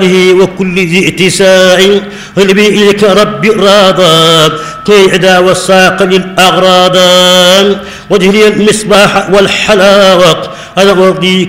وكل ذي اتساع غلبي إليك ربي راضا كي عدا والساق للأغراض وجه لي المصباح والحلاوة أنا أرضيك